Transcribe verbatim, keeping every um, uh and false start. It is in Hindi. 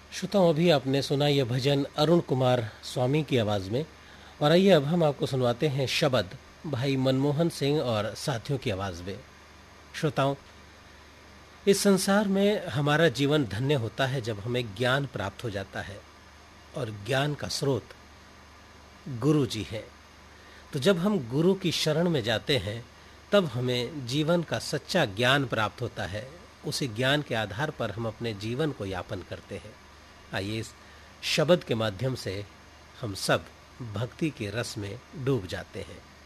श्रोताओं, अभी आपने सुना यह भजन अरुण कुमार स्वामी की आवाज़ में। और आइए अब हम आपको सुनवाते हैं शबद भाई मनमोहन सिंह और साथियों की आवाज़ में। श्रोताओं, इस संसार में हमारा जीवन धन्य होता है जब हमें ज्ञान प्राप्त हो जाता है, और ज्ञान का स्रोत गुरु जी है। तो जब हम गुरु की शरण में जाते हैं तब हमें जीवन का सच्चा ज्ञान प्राप्त होता है। उसी ज्ञान के आधार पर हम अपने जीवन को यापन करते हैं। आइए इस शब्द के माध्यम से हम सब भक्ति के रस में डूब जाते हैं।